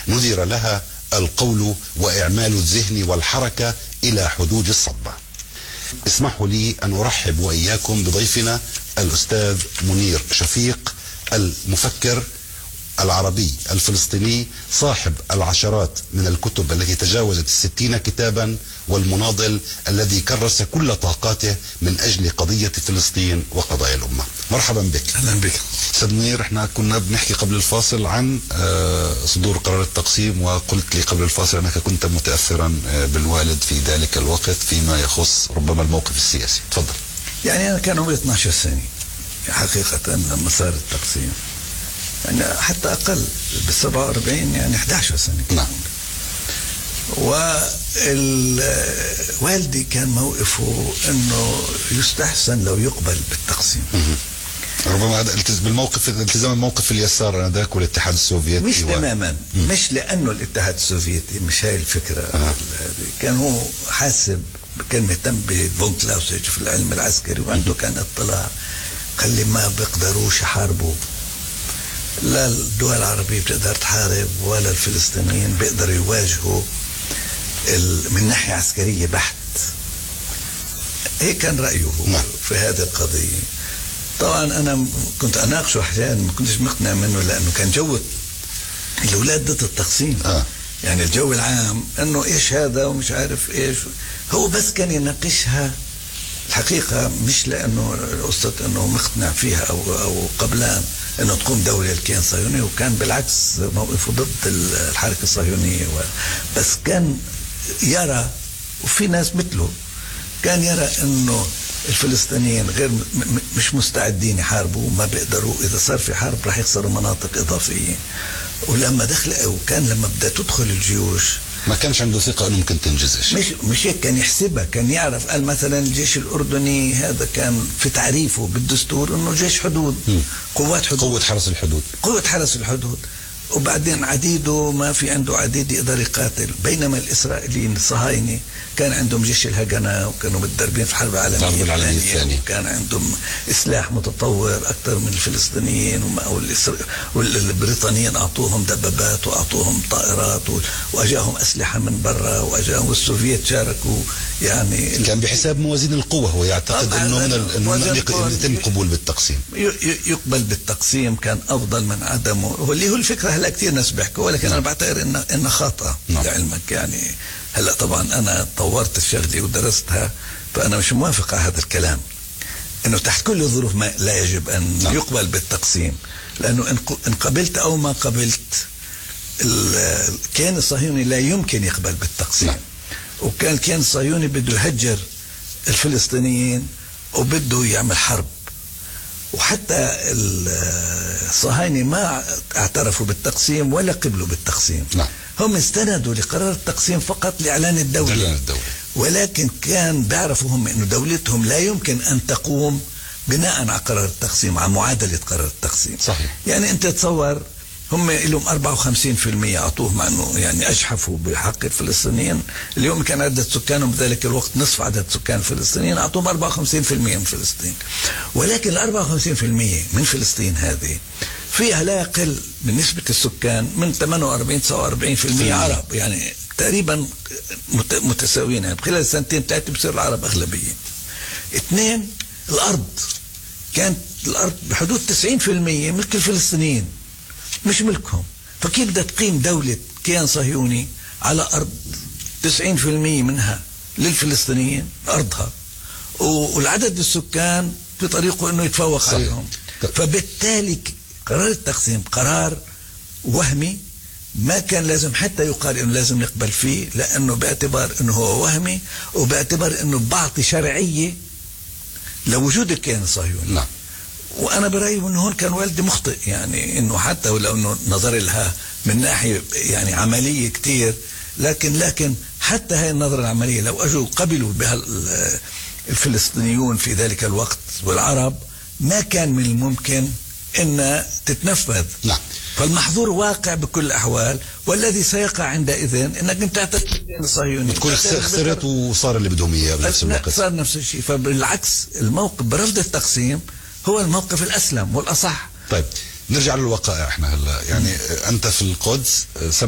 نذر لها القول وإعمال الذهن والحركة إلى حدود الصدمة. اسمحوا لي أن أرحب وإياكم بضيفنا الأستاذ منير شفيق، المفكر العربي الفلسطيني، صاحب العشرات من الكتب التي تجاوزت 60 كتابا، والمناضل الذي كرس كل طاقاته من أجل قضية فلسطين وقضايا الأمة. مرحبا بك. أهلا بك. أستاذ منير، احنا كنا بنحكي قبل الفاصل عن صدور قرار التقسيم، وقلت لي قبل الفاصل أنك كنت متأثرا بالوالد في ذلك الوقت فيما يخص ربما الموقف السياسي. تفضل. يعني أنا كان عمري 12 سنة حقيقة لما صار التقسيم، يعني حتى أقل، بال47 يعني 11 سنة. نعم. والدي كان موقفه أنه يستحسن لو يقبل بالتقسيم. ربما هذا التزام الموقف اليسار آنذاك والاتحاد السوفيتي. مش تماما، مش لأنه الاتحاد السوفيتي، مش هاي الفكرة. كان هو حاسب، كان مهتم بفون كلاوسيج في العلم العسكري، وعنده كان اطلاع، قال لي ما بيقدروش يحاربوا، لا الدول العربية بتقدر تحارب ولا الفلسطينيين بيقدروا يواجهوا من ناحية عسكرية بحت. هيك كان رأيه في هذه القضية. طبعا أنا كنت أناقشه أحيانا، ما كنتش مقتنع منه، لأنه كان جو الأولاد ضد التقسيم. يعني الجو العام أنه إيش هذا ومش عارف إيش، هو بس كان يناقشها الحقيقة، مش لأنه قصة أنه مقتنع فيها أو قبلان أنه تقوم دولة الكيان الصهيوني، وكان بالعكس موقفه ضد الحركة الصهيونية، بس كان يرى، وفي ناس مثله، كان يرى أنه الفلسطينيين غير مش مستعدين يحاربوا، ما بيقدروا، إذا صار في حرب راح يخسروا مناطق إضافية. ولما وكان لما بدأت تدخل الجيوش ما كانش عنده ثقة أنه ممكن تنجزش. مش هيك، كان يحسبها، كان يعرف. قال مثلا الجيش الأردني هذا كان في تعريفه بالدستور أنه جيش حدود، قوات حدود، قوة حرس الحدود، قوة حرس الحدود، وبعدين عديده ما في عنده عديد يقدر يقاتل. بينما الإسرائيليين الصهاينة كان عندهم جيش الهجنة، وكانوا متدربين في الحرب العالمية الثانية، وكان عندهم سلاح متطور أكثر من الفلسطينيين، والبريطانيين أعطوهم دبابات وأعطوهم طائرات، وأجاهم أسلحة من برا، وأجاهم، والسوفيت شاركوا. يعني كان بحساب موازين القوة، هو يعتقد أنه يتم قبول بالتقسيم. يقبل بالتقسيم كان أفضل من عدمه، واللي هو الفكرة هلا كثير ناس بيحكوا، ولكن أنا بعتبر إنها خاطئة لعلمك. يعني هلا طبعا أنا طورت الشغلة ودرستها، فأنا مش موافق على هذا الكلام، إنه تحت كل الظروف ما لا يجب أن يقبل بالتقسيم، لأنه إن قبلت أو ما قبلت الكيان الصهيوني لا يمكن يقبل بالتقسيم. وكان الكيان الصهيوني بده يهجر الفلسطينيين وبده يعمل حرب، وحتى الصهاينة ما اعترفوا بالتقسيم ولا قبلوا بالتقسيم. هم استندوا لقرار التقسيم فقط لإعلان الدولة. ولكن كان بيعرفوا هم إنه دولتهم لا يمكن أن تقوم بناء على قرار التقسيم، على معادلة قرار التقسيم. صحيح. يعني أنت تصور هم لهم 54% أعطوه، مع أنه يعني أجحفوا بحق الفلسطينيين. اليوم كان عدد سكانهم بذلك الوقت نصف عدد سكان الفلسطينيين، أعطوهم 54% من فلسطين. ولكن 54% من فلسطين هذه فيها لا يقل من نسبة السكان من 48-49% عرب، يعني تقريبا متساويين. يعني خلال سنتين ثلاثة بصير العرب أغلبية. 2، الأرض كانت الأرض بحدود 90% ملك الفلسطينيين، مش ملكهم. فكيف بدها تقيم دولة كيان صهيوني على أرض 90% منها للفلسطينيين أرضها، والعدد السكان بطريقه أنه يتفوق عليهم؟ فبالتالي قرار التقسيم قرار وهمي، ما كان لازم حتى يقال أنه لازم نقبل فيه، لأنه باعتبار أنه هو وهمي، وباعتبار أنه بعطي شرعية لوجود الكيان الصهيوني. وأنا برأيي أنه هون كان والدي مخطئ، يعني أنه حتى ولو أنه نظر لها من ناحية يعني عملية كتير، لكن حتى هاي النظرة العملية لو أجوا قبلوا بها الفلسطينيون في ذلك الوقت والعرب، ما كان من الممكن أن تتنفذ. فالمحظور واقع بكل الأحوال، والذي سيقع عندئذ أنك أنت تعتقد الصهيوني تكون خسرت وصار اللي بدهم إياه بنفس الوقت. صار نفس الشيء. فبالعكس الموقف برفض التقسيم هو الموقف الأسلم والأصح. طيب نرجع للوقائع. احنا هلا يعني أنت في القدس